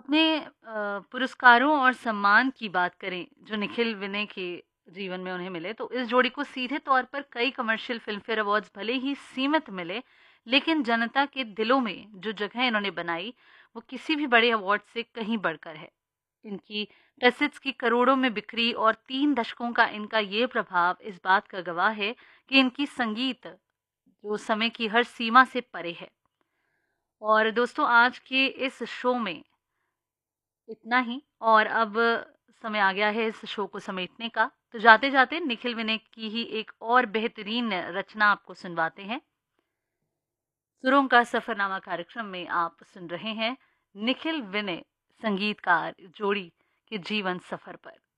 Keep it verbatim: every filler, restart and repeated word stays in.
अपने अ, पुरस्कारों और सम्मान की बात करें जो निखिल विनय के जीवन में उन्हें मिले, तो इस जोड़ी को सीधे तौर पर कई कमर्शियल फिल्म फेयर अवार्ड्स भले ही सीमित मिले, लेकिन जनता के दिलों में जो जगह इन्होंने बनाई, वो किसी भी बड़े अवार्ड से कहीं बढ़कर है। इनकी कैसेट्स की करोड़ों में बिक्री और तीन दशकों का इनका ये प्रभाव इस बात का गवाह है कि इनकी संगीत जो समय की हर सीमा से परे है। और दोस्तों, आज के इस शो में इतना ही। और अब समय आ गया है इस शो को समेटने का, तो जाते जाते निखिल विनय की ही एक और बेहतरीन रचना आपको सुनवाते हैं। सुरों का सफरनामा कार्यक्रम में आप सुन रहे हैं निखिल विनय संगीतकार जोड़ी के जीवन सफर पर।